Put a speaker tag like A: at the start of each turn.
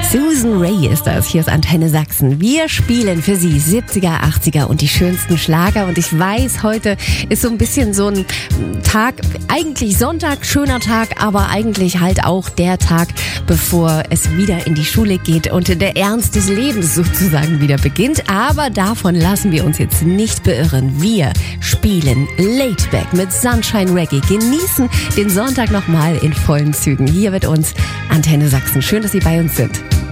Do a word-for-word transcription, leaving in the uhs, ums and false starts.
A: Susan Ray ist das. Hier ist Antenne Sachsen. Wir spielen für Sie siebziger, achtziger und die schönsten Schlager. Und ich weiß, heute ist so ein bisschen so ein Tag, eigentlich Sonntag, schöner Tag, aber eigentlich halt auch der Tag, bevor es wieder in die Schule geht und der Ernst des Lebens sozusagen wieder beginnt. Aber davon lassen wir uns jetzt nicht beirren. Wir spielen Laidback mit Sunshine Reggae. Genießen den Sonntag nochmal in vollen Zügen. Hier wird uns Antenne Sachsen. Schön, dass Sie bei uns sind.